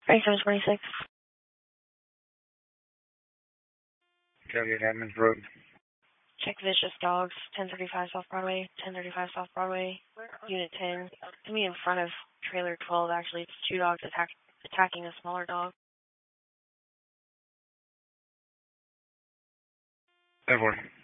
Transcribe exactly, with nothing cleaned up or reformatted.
Franklin twenty-six. Tailgate Adams Road. Check vicious dogs, ten thirty-five South Broadway, ten thirty-five South Broadway, Unit ten. To me in front of Trailer twelve, actually. It's two dogs attack, attacking a smaller dog. Everyone.